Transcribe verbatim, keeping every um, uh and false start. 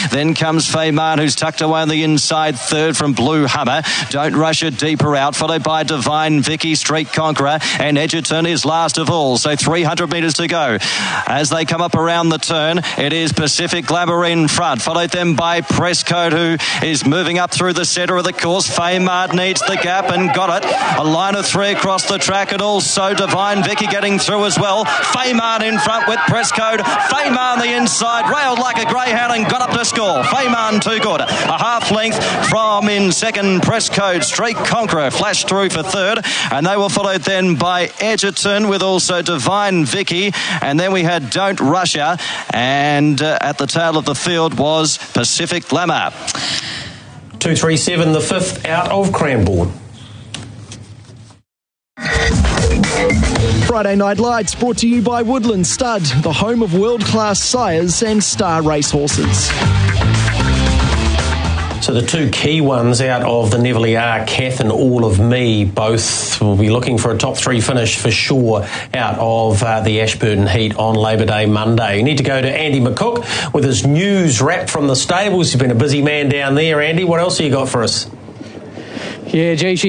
Then comes Fayman, who's tucked away on the inside. Third from Blue Hummer. Don't Rush It deeper out, followed by Divine Vicky, Street Conqueror, and Edgerton is last of all. So three hundred metres to go. As they come up around the turn, it is Pacific Glamour in front, followed them by Presscode, who is moving up through the centre of the course. Fayman needs the gap and got it. A line of three across the track, and also Divine Vicky getting through as well. Fayman in front with Presscode. Fayman the inside, railed like a greyhound and got up to score. Fayman too good. A half length from in second Presscode. Street Conqueror flashed through for third, and they were followed then by Edgerton with also Divine Vicky, and then we had Don't Rush Her, and uh, at the tail of the field was Pacific Glamour. two three seven, the fifth out of Cranbourne. Friday Night Lights brought to you by Woodland Stud, the home of world-class sires and star racehorses. So the two key ones out of the Neville are Kath and All of Me. Both will be looking for a top three finish for sure out of uh, the Ashburton Heat on Labor Day Monday. You need to go to Andy McCook with his news wrap from the stables. He's been a busy man down there. Andy, what else have you got for us? Yeah, G